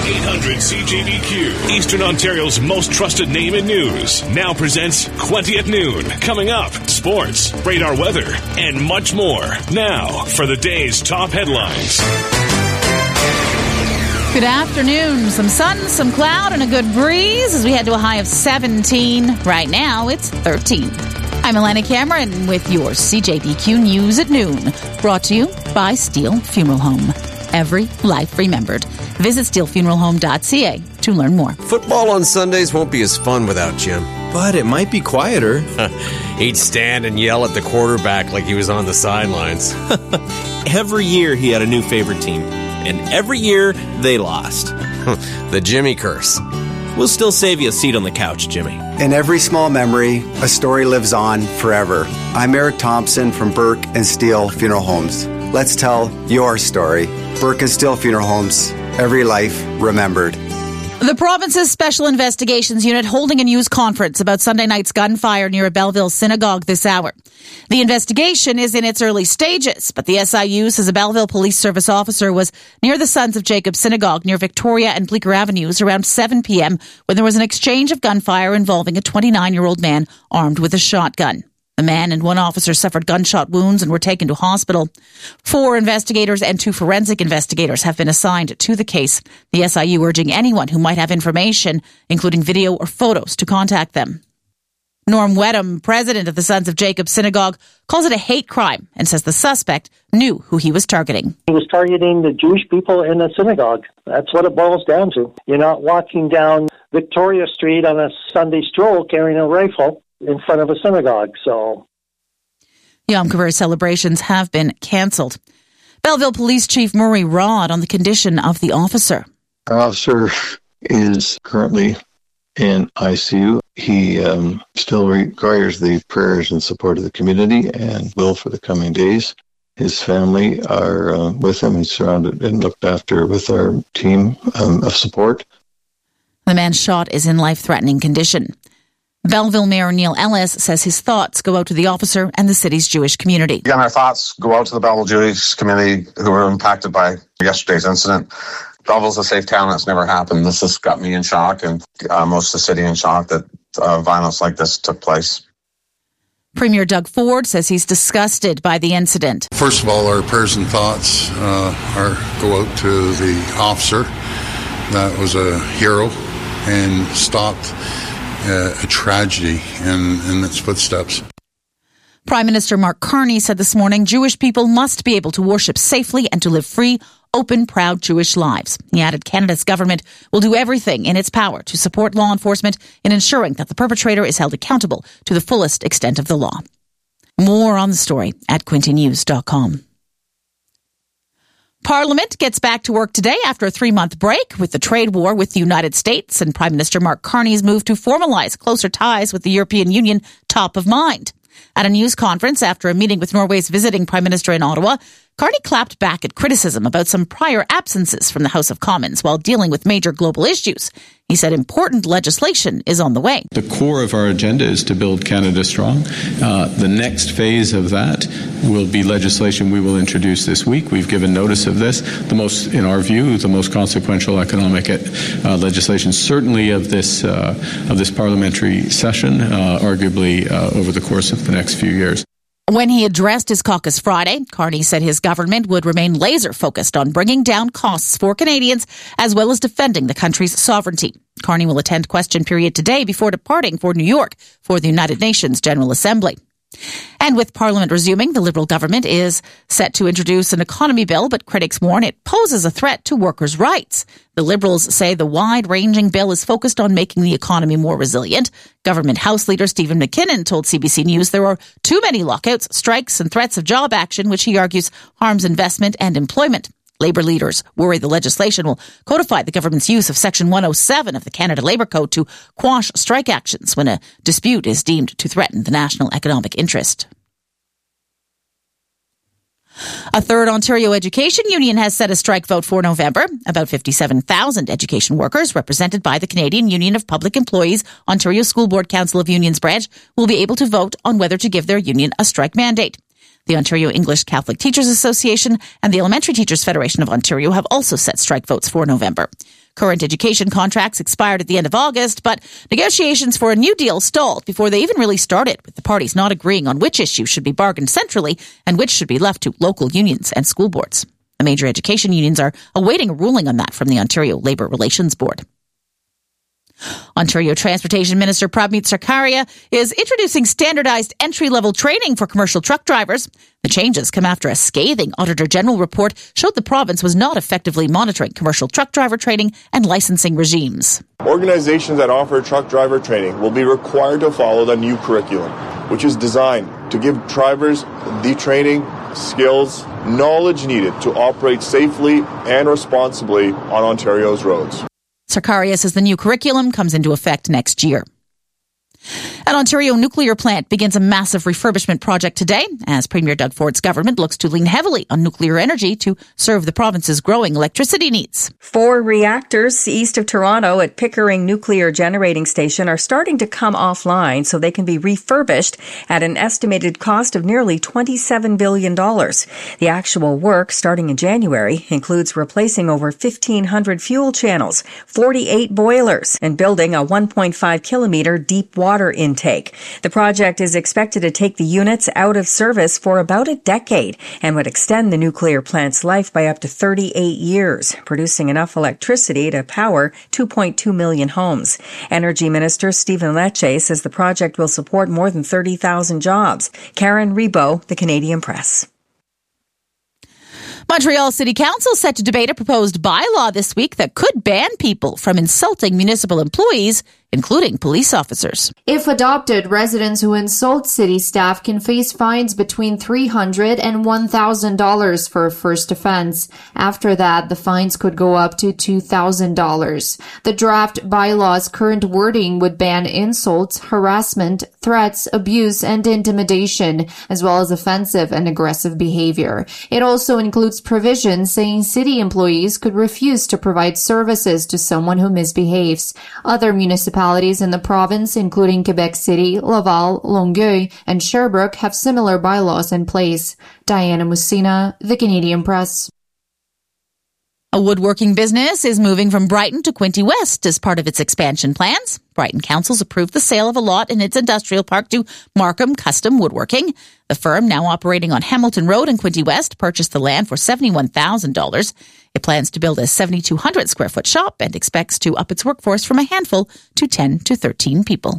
800 CJBQ, Eastern Ontario's most trusted name in news, now presents 20 at noon. Coming up, sports, radar weather, and much more. Now, for the day's top headlines. Good afternoon. Some sun, some cloud, and a good breeze as we head to a high of 17. Right now, it's 13. I'm Elena Cameron with your CJBQ News at noon. Brought to you by Steele Funeral Home. Every life remembered. Visit steelefuneralhome.ca to learn more. Football on Sundays won't be as fun without Jim. But it might be quieter. He'd stand and yell at the quarterback like he was on the sidelines. Every year he had a new favorite team. And every year they lost. The Jimmy curse. We'll still save you a seat on the couch, Jimmy. In every small memory, a story lives on forever. I'm Eric Thompson from Burke and Steele Funeral Homes. Let's tell your story. Burke and Steele Funeral Homes. Every life remembered. The province's Special Investigations Unit holding a news conference about Sunday night's gunfire near a Belleville synagogue this hour. The investigation is in its early stages, but the SIU says a Belleville Police Service officer was near the Sons of Jacob Synagogue near Victoria and Bleecker Avenues around 7 p.m. when there was an exchange of gunfire involving a 29-year-old man armed with a shotgun. The man and one officer suffered gunshot wounds and were taken to hospital. 4 investigators and 2 forensic investigators have been assigned to the case. The SIU urging anyone who might have information, including video or photos, to contact them. Norm Wedham, president of the Sons of Jacob Synagogue, calls it a hate crime and says the suspect knew who he was targeting. He was targeting the Jewish people in the synagogue. That's what it boils down to. You're not walking down Victoria Street on a Sunday stroll carrying a rifle in front of a synagogue, so. Yom Kippur celebrations have been cancelled. Belleville Police Chief Murray Rod on the condition of the officer. Our officer is currently in ICU. He still requires the prayers and support of the community and will for the coming days. His family are with him. He's surrounded and looked after with our team of support. The man shot is in life-threatening condition. Belleville Mayor Neil Ellis says his thoughts go out to the officer and the city's Jewish community. Again, our thoughts go out to the Belleville Jewish community who were impacted by yesterday's incident. Belleville's a safe town. That's never happened. This has got me in shock and most of the city in shock that violence like this took place. Premier Doug Ford says he's disgusted by the incident. First of all, our prayers and thoughts go out to the officer. That was a hero and stopped a tragedy in its footsteps. Prime Minister Mark Carney said this morning Jewish people must be able to worship safely and to live free, open, proud Jewish lives. He added Canada's government will do everything in its power to support law enforcement in ensuring that the perpetrator is held accountable to the fullest extent of the law. More on the story at quintynews.com. Parliament gets back to work today after a 3-month break with the trade war with the United States and Prime Minister Mark Carney's move to formalise closer ties with the European Union top of mind. At a news conference after a meeting with Norway's visiting Prime Minister in Ottawa, Carney clapped back at criticism about some prior absences from the House of Commons while dealing with major global issues. He said important legislation is on the way. The core of our agenda is to build Canada strong. The next phase of that will be legislation we will introduce this week. We've given notice of this. In our view, the most consequential economic legislation, certainly of this parliamentary session, arguably over the course of the next few years. When he addressed his caucus Friday, Carney said his government would remain laser-focused on bringing down costs for Canadians as well as defending the country's sovereignty. Carney will attend question period today before departing for New York for the United Nations General Assembly. And with Parliament resuming, the Liberal government is set to introduce an economy bill, but critics warn it poses a threat to workers' rights. The Liberals say the wide-ranging bill is focused on making the economy more resilient. Government House Leader Stephen McKinnon told CBC News there are too many lockouts, strikes, and threats of job action, which he argues harms investment and employment. Labour leaders worry the legislation will codify the government's use of Section 107 of the Canada Labour Code to quash strike actions when a dispute is deemed to threaten the national economic interest. A third Ontario Education Union has set a strike vote for November. About 57,000 education workers, represented by the Canadian Union of Public Employees, Ontario School Board Council of Unions branch, will be able to vote on whether to give their union a strike mandate. The Ontario English Catholic Teachers Association and the Elementary Teachers Federation of Ontario have also set strike votes for November. Current education contracts expired at the end of August, but negotiations for a new deal stalled before they even really started, with the parties not agreeing on which issues should be bargained centrally and which should be left to local unions and school boards. The major education unions are awaiting a ruling on that from the Ontario Labour Relations Board. Ontario Transportation Minister Prabmeet Sarkaria is introducing standardized entry-level training for commercial truck drivers. The changes come after a scathing Auditor General report showed the province was not effectively monitoring commercial truck driver training and licensing regimes. Organizations that offer truck driver training will be required to follow the new curriculum, which is designed to give drivers the training, skills, knowledge needed to operate safely and responsibly on Ontario's roads. Sarkaria says the new curriculum comes into effect next year. An Ontario nuclear plant begins a massive refurbishment project today as Premier Doug Ford's government looks to lean heavily on nuclear energy to serve the province's growing electricity needs. 4 reactors east of Toronto at Pickering Nuclear Generating Station are starting to come offline so they can be refurbished at an estimated cost of nearly $27 billion. The actual work, starting in January, includes replacing over 1,500 fuel channels, 48 boilers, and building a 1.5-kilometer deep water intake. The project is expected to take the units out of service for about a decade and would extend the nuclear plant's life by up to 38 years, producing enough electricity to power 2.2 million homes. Energy Minister Stephen Lecce says the project will support more than 30,000 jobs. Karen Rebo, The Canadian Press. Montreal City Council set to debate a proposed bylaw this week that could ban people from insulting municipal employees, including police officers. If adopted, residents who insult city staff can face fines between $300 and $1,000 for a first offense. After that, the fines could go up to $2,000. The draft bylaw's current wording would ban insults, harassment, threats, abuse, and intimidation, as well as offensive and aggressive behavior. It also includes provisions saying city employees could refuse to provide services to someone who misbehaves. Other municipalities in the province, including Quebec City, Laval, Longueuil, and Sherbrooke, have similar bylaws in place. Diana Mussina, The Canadian Press. A woodworking business is moving from Brighton to Quinte West as part of its expansion plans. Brighton Council's approved the sale of a lot in its industrial park to Markham Custom Woodworking. The firm, now operating on Hamilton Road in Quinte West, purchased the land for $71,000. It plans to build a 7,200 square foot shop and expects to up its workforce from a handful to 10 to 13 people.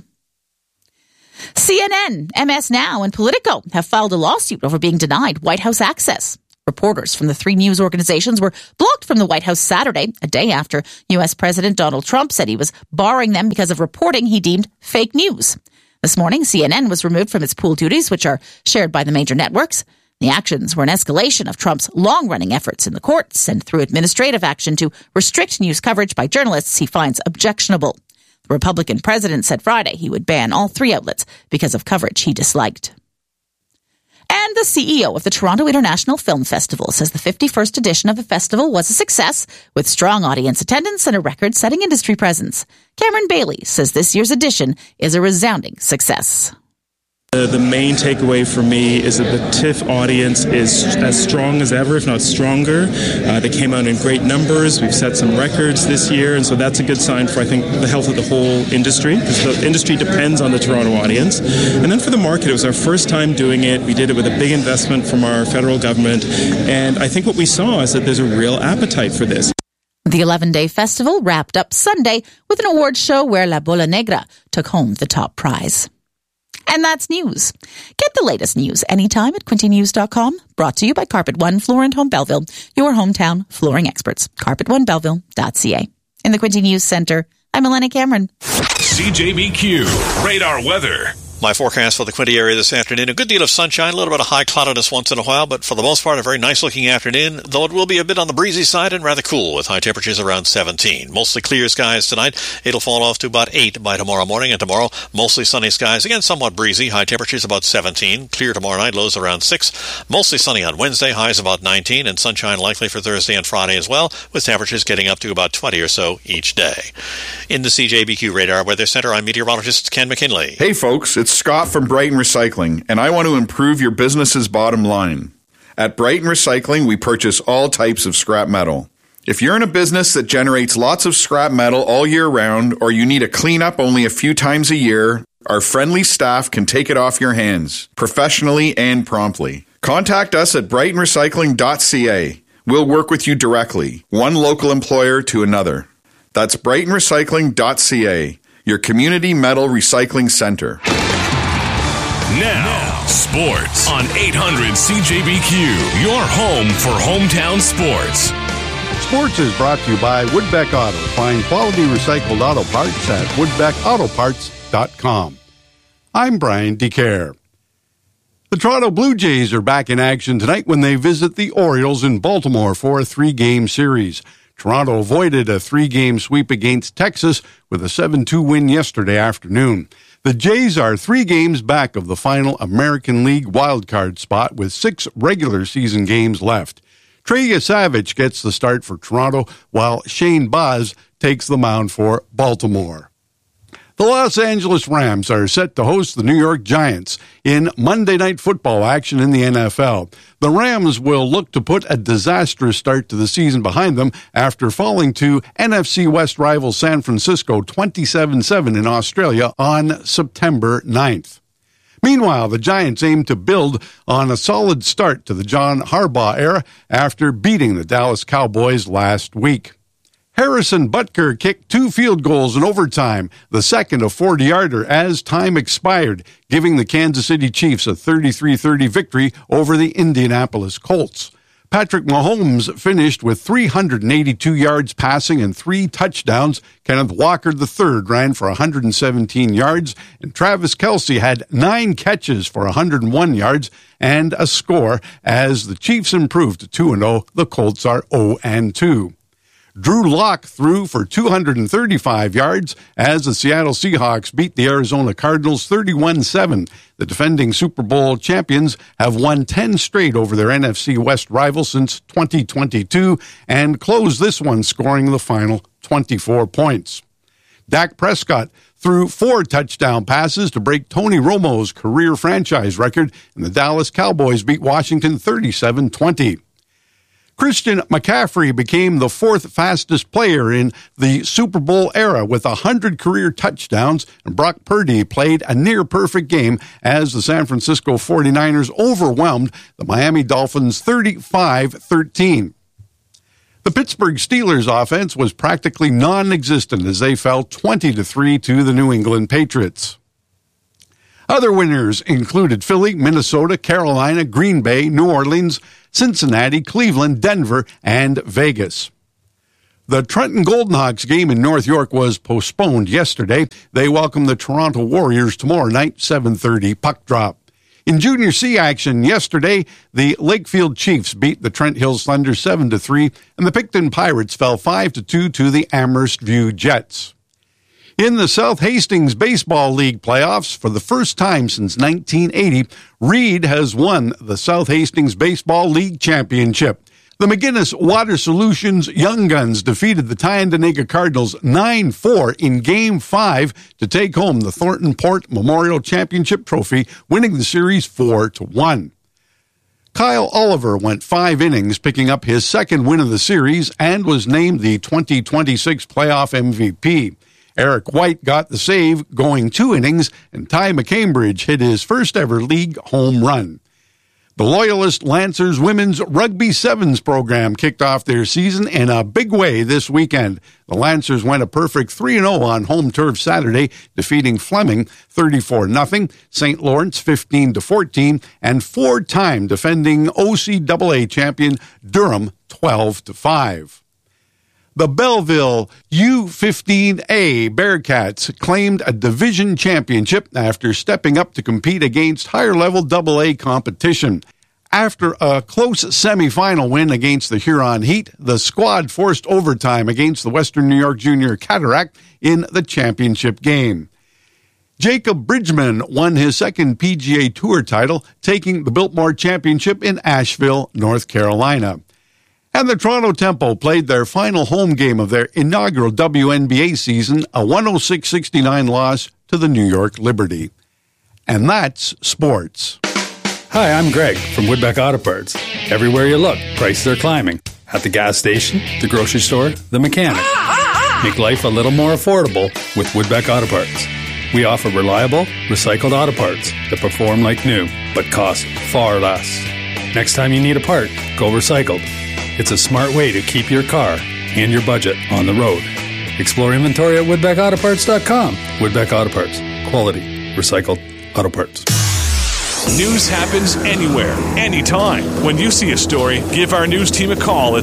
CNN, MS Now, and Politico have filed a lawsuit over being denied White House access. Reporters from the 3 news organizations were blocked from the White House Saturday, a day after U.S. President Donald Trump said he was barring them because of reporting he deemed fake news. This morning, CNN was removed from its pool duties, which are shared by the major networks. The actions were an escalation of Trump's long-running efforts in the courts and through administrative action to restrict news coverage by journalists he finds objectionable. The Republican president said Friday he would ban all 3 outlets because of coverage he disliked. And the CEO of the Toronto International Film Festival says the 51st edition of the festival was a success, with strong audience attendance and a record-setting industry presence. Cameron Bailey says this year's edition is a resounding success. The main takeaway for me is that the TIFF audience is as strong as ever, if not stronger. They came out in great numbers. We've set some records this year, and so that's a good sign for, I think, the health of the whole industry, because the industry depends on the Toronto audience. And then for the market, it was our first time doing it. We did it with a big investment from our federal government, and I think what we saw is that there's a real appetite for this. The 11-day festival wrapped up Sunday with an awards show where La Bola Negra took home the top prize. And that's news. Get the latest news anytime at quintenews.com. Brought to you by Carpet One Floor and Home Belleville, your hometown flooring experts. CarpetOneBelleville.ca. In the Quinte News Center, I'm Elena Cameron. CJBQ Radar Weather. My forecast for the Quinte area this afternoon, a good deal of sunshine, a little bit of high cloudiness once in a while, but for the most part, a very nice-looking afternoon, though it will be a bit on the breezy side and rather cool with high temperatures around 17. Mostly clear skies tonight. It'll fall off to about 8 by tomorrow morning, and tomorrow, mostly sunny skies. Again, somewhat breezy. High temperatures about 17. Clear tomorrow night, lows around 6. Mostly sunny on Wednesday, highs about 19, and sunshine likely for Thursday and Friday as well, with temperatures getting up to about 20 or so each day. In the CJBQ Radar Weather Center, I'm meteorologist Ken McKinley. Hey, folks, it's It's Scott from Brighton Recycling, and I want to improve your business's bottom line. At Brighton Recycling, we purchase all types of scrap metal. If you're in a business that generates lots of scrap metal all year round, or you need a cleanup only a few times a year, our friendly staff can take it off your hands, professionally and promptly. Contact us at brightonrecycling.ca. We'll work with you directly, one local employer to another. That's brightonrecycling.ca, your community metal recycling center. Now, sports on 800 CJBQ, your home for hometown sports. Sports is brought to you by Woodbeck Auto. Find quality recycled auto parts at woodbeckautoparts.com. I'm Brian DeCare. The Toronto Blue Jays are back in action tonight when they visit the Orioles in Baltimore for a 3-game series. Toronto avoided a 3-game sweep against Texas with a 7-2 win yesterday afternoon. The Jays are 3 games back of the final American League wildcard spot with 6 regular season games left. Trey Yesavich gets the start for Toronto, while Shane Baz takes the mound for Baltimore. The Los Angeles Rams are set to host the New York Giants in Monday Night Football action in the NFL. The Rams will look to put a disastrous start to the season behind them after falling to NFC West rival San Francisco 27-7 in Australia on September 9th. Meanwhile, the Giants aim to build on a solid start to the John Harbaugh era after beating the Dallas Cowboys last week. Harrison Butker kicked 2 field goals in overtime, the second a 40-yarder as time expired, giving the Kansas City Chiefs a 33-30 victory over the Indianapolis Colts. Patrick Mahomes finished with 382 yards passing and 3 touchdowns. Kenneth Walker III ran for 117 yards, and Travis Kelce had 9 catches for 101 yards and a score as the Chiefs improved to 2-0. The Colts are 0-2. Drew Lock threw for 235 yards as the Seattle Seahawks beat the Arizona Cardinals 31-7. The defending Super Bowl champions have won 10 straight over their NFC West rival since 2022 and closed this one scoring the final 24 points. Dak Prescott threw 4 touchdown passes to break Tony Romo's career franchise record, and the Dallas Cowboys beat Washington 37-20. Christian McCaffrey became the 4th fastest player in the Super Bowl era with 100 career touchdowns, and Brock Purdy played a near-perfect game as the San Francisco 49ers overwhelmed the Miami Dolphins 35-13. The Pittsburgh Steelers offense was practically non-existent as they fell 20-3 to the New England Patriots. Other winners included Philly, Minnesota, Carolina, Green Bay, New Orleans, Cincinnati, Cleveland, Denver, and Vegas. The Trenton Golden Hawks game in North York was postponed yesterday. They welcome the Toronto Warriors tomorrow night, 7:30 puck drop. In Junior C action yesterday, the Lakefield Chiefs beat the Trent Hills Thunder 7-3, and the Picton Pirates fell 5-2 to the Amherst View Jets. In the South Hastings Baseball League playoffs, for the first time since 1980, Reed has won the South Hastings Baseball League Championship. The McGinnis Water Solutions Young Guns defeated the Tyendinaga Cardinals 9-4 in Game 5 to take home the Thornton Port Memorial Championship Trophy, winning the series 4-1. Kyle Oliver went 5 innings, picking up his 2nd win of the series, and was named the 2026 playoff MVP. Eric White got the save, going 2 innings, and Ty McCambridge hit his first ever league home run. The Loyalist Lancers Women's Rugby Sevens program kicked off their season in a big way this weekend. The Lancers went a perfect 3-0 on home turf Saturday, defeating Fleming 34-0, St. Lawrence 15-14, and 4-time defending OCAA champion Durham 12-5. The Belleville U15A Bearcats claimed a division championship after stepping up to compete against higher-level AA competition. After a close semifinal win against the Huron Heat, the squad forced overtime against the Western New York Junior Cataract in the championship game. Jacob Bridgman won his 2nd PGA Tour title, taking the Biltmore Championship in Asheville, North Carolina. And the Toronto Temple played their final home game of their inaugural WNBA season, a 106-69 loss to the New York Liberty. And that's sports. Hi, I'm Greg from Woodbeck Auto Parts. Everywhere you look, prices are climbing. At the gas station, the grocery store, the mechanic. Make life a little more affordable with Woodbeck Auto Parts. We offer reliable, recycled auto parts that perform like new, but cost far less. Next time you need a part, go recycled. It's a smart way to keep your car and your budget on the road. Explore inventory at woodbeckautoparts.com. Woodbeck Auto Parts. Quality. Recycled auto parts. News happens anywhere, anytime. When you see a story, give our news team a call at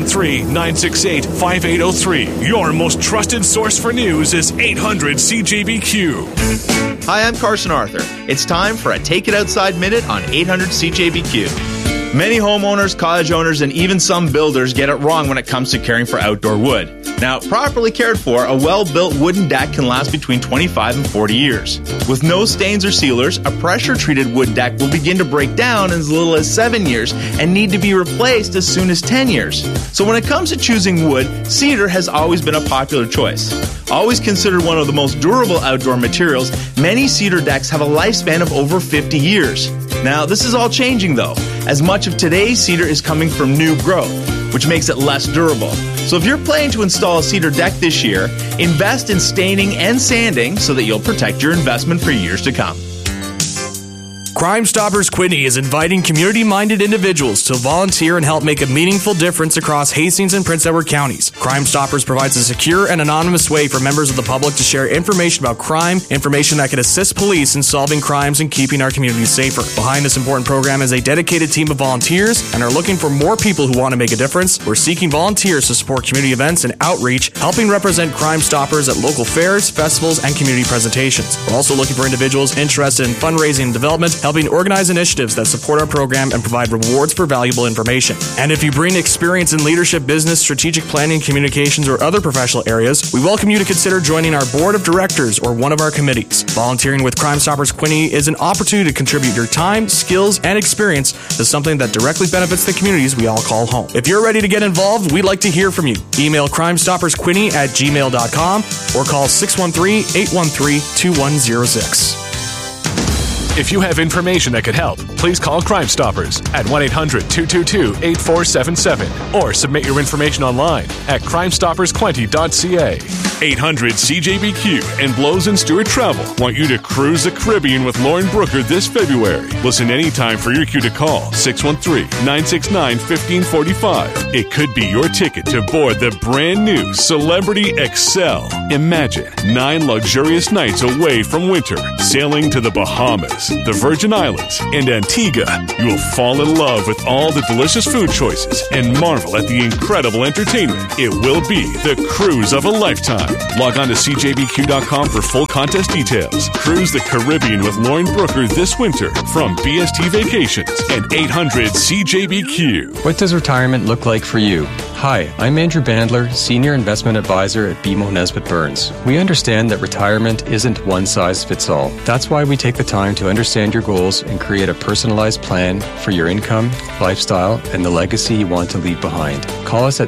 613-968-5803. Your most trusted source for news is 800-CJBQ. Hi, I'm Carson Arthur. It's time for a Take It Outside Minute on 800-CJBQ. Many homeowners, cottage owners, and even some builders get it wrong when it comes to caring for outdoor wood. Now, properly cared for, a well-built wooden deck can last between 25 and 40 years. With no stains or sealers, a pressure-treated wood deck will begin to break down in as little as 7 years and need to be replaced as soon as 10 years. So when it comes to choosing wood, cedar has always been a popular choice. Always considered one of the most durable outdoor materials, many cedar decks have a lifespan of over 50 years. Now, this is all changing though, as much of today's cedar is coming from new growth, which makes it less durable. So if you're planning to install a cedar deck this year, invest in staining and sanding so that you'll protect your investment for years to come. Crime Stoppers Quinte is inviting community-minded individuals to volunteer and help make a meaningful difference across Hastings and Prince Edward counties. Crime Stoppers provides a secure and anonymous way for members of the public to share information about crime, information that can assist police in solving crimes and keeping our communities safer. Behind this important program is a dedicated team of volunteers and are looking for more people who want to make a difference. We're seeking volunteers to support community events and outreach, helping represent Crime Stoppers at local fairs, festivals, and community presentations. We're also looking for individuals interested in fundraising and development, helping organize initiatives that support our program and provide rewards for valuable information. And if you bring experience in leadership, business, strategic planning, communications, or other professional areas, we welcome you to consider joining our board of directors or one of our committees. Volunteering with Crime Stoppers Quinte is an opportunity to contribute your time, skills, and experience to something that directly benefits the communities we all call home. If you're ready to get involved, we'd like to hear from you. Email crimestoppersquinte@gmail.com or call 613-813-2106. If you have information that could help, please call Crime Stoppers at 1-800-222-8477 or submit your information online at crimestoppersquinte.ca. 800-CJBQ and Blows and Stewart Travel want you to cruise the Caribbean with Lauren Brooker this February. Listen anytime for your cue to call 613-969-1545. It could be your ticket to board the brand new Celebrity Excel. Imagine 9 luxurious nights away from winter, sailing to the Bahamas, the Virgin Islands, and Antigua. You will fall in love with all the delicious food choices and marvel at the incredible entertainment. It will be the cruise of a lifetime. Log on to CJBQ.com for full contest details. Cruise the Caribbean with Lauren Brooker this winter from BST Vacations and 800-CJBQ. What does retirement look like for you? Hi, I'm Andrew Bandler, Senior Investment Advisor at BMO Nesbitt Burns. We understand that retirement isn't one size fits all. That's why we take the time to understand your goals and create a personalized plan for your income, lifestyle, and the legacy you want to leave behind. Call us at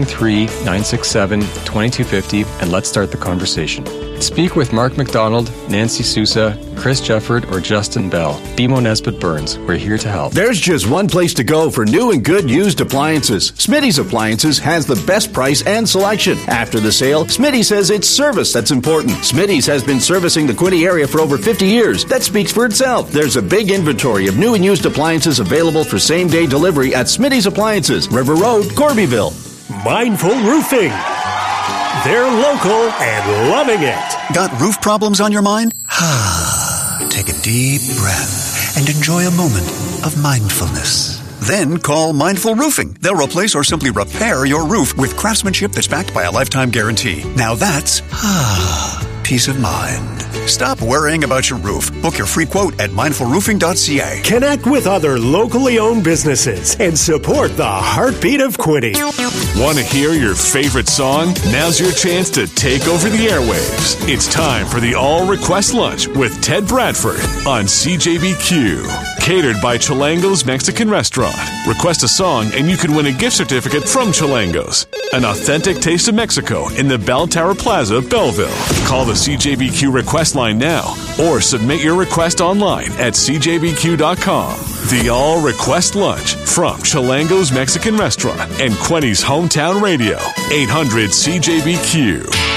613-967-2250 and let's start the conversation. Speak with Mark McDonald, Nancy Sousa, Chris Jefford, or Justin Bell. BMO Nesbitt Burns. We're here to help. There's just one place to go for new and good used appliances. Smitty's Appliances has the best price and selection. After the sale, Smitty says it's service that's important. Smitty's has been servicing the Quinte area for over 50 years. That speaks for itself. There's a big inventory of new and used appliances available for same-day delivery at Smitty's Appliances, River Road, Corbyville. Mindful Roofing. They're local and loving it. Got roof problems on your mind? Take a deep breath and enjoy a moment of mindfulness. Then call Mindful Roofing. They'll replace or simply repair your roof with craftsmanship that's backed by a lifetime guarantee. Now that's peace of mind. Stop worrying about your roof. Book your free quote at mindfulroofing.ca. Connect with other locally owned businesses and support the heartbeat of Quinte. Want to hear your favorite song? Now's your chance to take over the airwaves. It's time for the All Request Lunch with Ted Bradford on CJBQ. Catered by Chilango's Mexican Restaurant. Request a song and you could win a gift certificate from Chilango's. An authentic taste of Mexico in the Bell Tower Plaza, Belleville. Call the CJBQ Request request line now or submit your request online at cjbq.com. The All Request Lunch from Chilango's Mexican Restaurant and Quenny's Hometown Radio, 800 CJBQ.